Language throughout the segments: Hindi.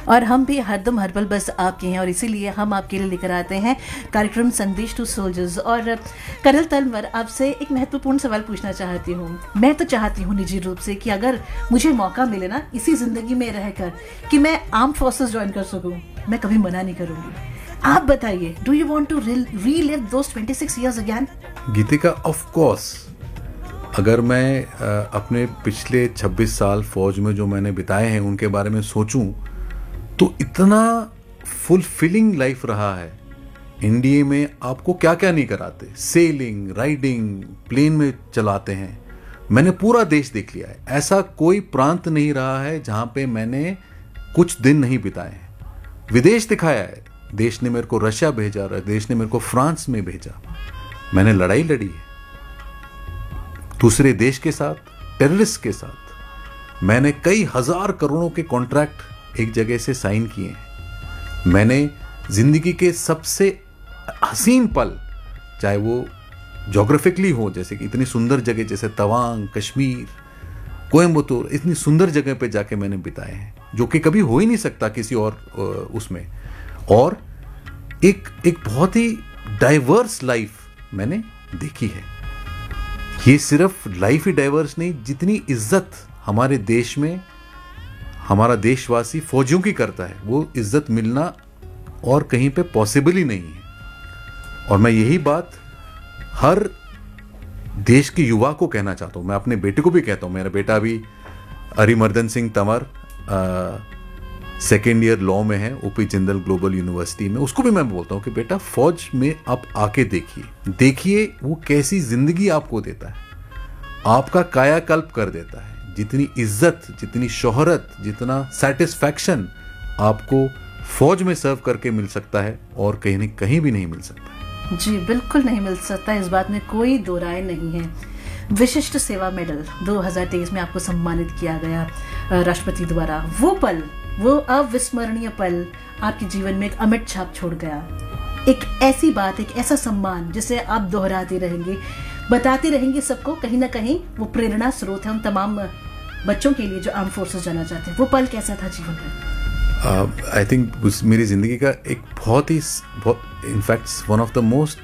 और हम भी हरदम हर पल बस आपके हैं, और इसीलिए हम आपके लिए लेकर आते हैं कार्यक्रम संदेश टू सोल्जर्स। और कर्नल तलवर, आपसे एक महत्वपूर्ण सवाल पूछना चाहती हूँ। मैं तो चाहती हूँ निजी रूप से कि अगर मुझे मौका मिले ना इसी जिंदगी में रहकर कि मैं आर्म फोर्सेस ज्वाइन कर सकूँ, मैं कभी मना नहीं करूँगी। आप बताइए, do you want to relive those 26 years again? Geetika, of course. अगर मैं अपने पिछले 26 साल फौज में जो मैंने बिताए हैं उनके बारे में सोचूं तो इतना फुलफिलिंग लाइफ रहा है। इंडिया में आपको क्या क्या नहीं कराते, सेलिंग, राइडिंग, प्लेन में चलाते हैं। मैंने पूरा देश देख लिया है। ऐसा कोई प्रांत नहीं रहा है जहां पे मैंने कुछ दिन नहीं बिताए हैं। विदेश दिखाया है, देश ने मेरे को रशिया भेजा, देश ने मेरे को फ्रांस में भेजा। मैंने लड़ाई लड़ी है दूसरे देश के साथ, टेररिस्ट के साथ। मैंने कई हजार करोड़ों के कॉन्ट्रैक्ट एक जगह से साइन किए हैं। मैंने जिंदगी के सबसे हसीन पल, चाहे वो ज्योग्राफिकली हो, जैसे कि इतनी सुंदर जगह जैसे तवांग, कश्मीर, कोयम्बतूर, इतनी सुंदर जगह पे जाके मैंने बिताए हैं जो कि कभी हो ही नहीं सकता किसी और उसमें। और एक बहुत ही डाइवर्स लाइफ मैंने देखी है। ये सिर्फ लाइफ ही डाइवर्स नहीं, जितनी इज्जत हमारे देश में हमारा देशवासी फौजियों की करता है वो इज्जत मिलना और कहीं पे पॉसिबल ही नहीं है। और मैं यही बात हर देश के युवा को कहना चाहता हूं। मैं अपने बेटे को भी कहता हूं। मेरा बेटा अभी Arimardan Singh Tanwar second year law में है, ओपी जिंदल ग्लोबल यूनिवर्सिटी में। उसको भी मैं बोलता हूं कि बेटा फौज में आप आके देखिए वो कैसी जिंदगी आपको देता है, आपका कायाकल्प कर देता है। जितनी इज्जत, जितनी शोहरत, जितना सेटिस्फैक्शन आपको फौज में सर्व करके मिल सकता है और कहीं भी नहीं मिल सकता। जी बिल्कुल नहीं मिल सकता, इस बात में कोई दो राय नहीं है। विशिष्ट सेवा मेडल 2023 में आपको सम्मानित किया गया राष्ट्रपति द्वारा। वो पल, वो अविस्मरणीय पल आपके जीवन में एक अमिट छाप छोड़ गया। एक ऐसी बात, एक ऐसा सम्मान जिसे आप दोहराते रहेंगे, बताते रहेंगे सबको। कहीं ना कहीं वो प्रेरणा स्रोत है उन तमाम बच्चों के लिए जो आर्म फोर्सेस जाना चाहते हैं। वो पल कैसा था जीवन में? आई थिंक मेरी जिंदगी का एक बहुत in fact one of the most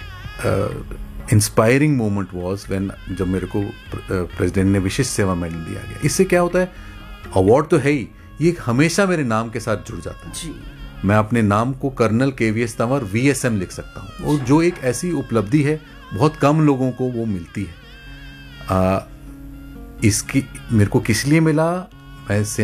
inspiring moment was when, जब मेरे को प्रेसिडेंट ने विशिष्ट सेवा मेडल दिया गया। इससे क्या होता है, अवार्ड तो है ही, ये हमेशा मेरे नाम के साथ जुड़ जाता है जी। मैं अपने नाम को कर्नल केवीएस तंवर VSM लिख सकता हूँ, और जो एक ऐसी उपलब्धि है बहुत कम लोगों को वो मिलती है। इसकी मेरे को किस लिए मिला, मैं